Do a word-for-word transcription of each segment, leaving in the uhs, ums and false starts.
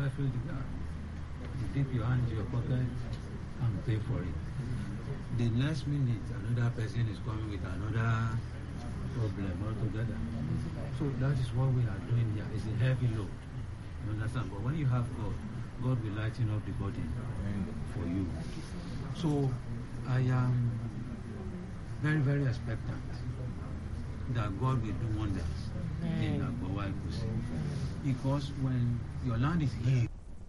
fill the gap. You dip your hand in your pocket and pay for it. The next minute, another person is coming with another problem altogether. So that is what we are doing here. It's a heavy load. You understand? But when you have God, God will lighten up the burden for you. So I am very, very expectant that God will do wonders in Agbowa Ikosi. Because when your land is healed,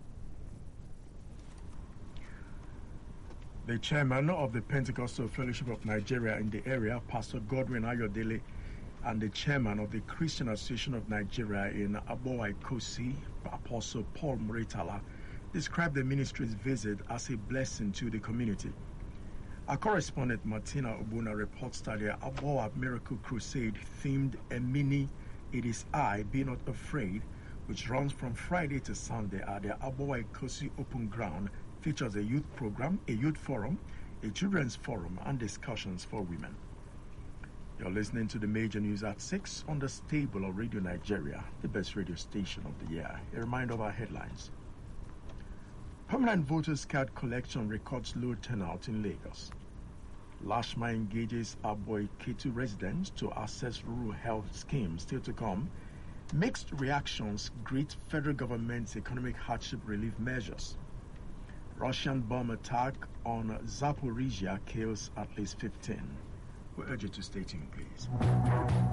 the chairman of the Pentecostal Fellowship of Nigeria in the area, Pastor Godwin Ayodele, and the chairman of the Christian Association of Nigeria in Agbowa Ikosi, Apostle Paul Muritala, described the ministry's visit as a blessing to the community. Our correspondent Martina Obuna reports that the Agbowa Miracle Crusade themed a mini It Is I, Be Not Afraid, which runs from Friday to Sunday at the Agbowa Ikosi Open Ground, features a youth program, a youth forum, a children's forum, and discussions for women. You're listening to the major news at six on the stable of Radio Nigeria, the best radio station of the year. A reminder of our headlines. Permanent voters card collection records low turnout in Lagos. Lashma engages Agbowa Iketu residents to access rural health schemes still to come. Mixed reactions greet federal government's economic hardship relief measures. Russian bomb attack on Zaporizhia kills at least fifteen. We urge you to stay tuned, please.